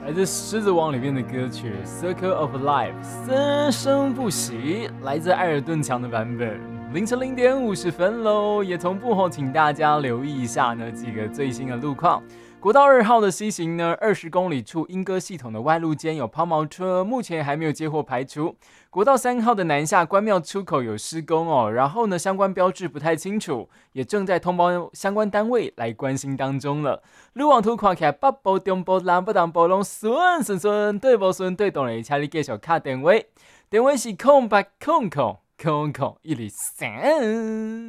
来自《狮子王》里面的歌曲《Circle of Life》生生不息，来自艾尔顿强的版本。凌晨0:50喽，也同步后，请大家留意一下呢几个最新的路况。国道2号的西行呢，20公里处莺歌系统的外路间有抛锚车，目前还没有接获排除。国道3号的南下关庙出口有施工哦，然后呢相关标志不太清楚，也正在通报相关单位来关心当中了。路网图看起来北部、中部、南部、东部拢顺，对不顺对当然，请你继续打电话，电话是08000013。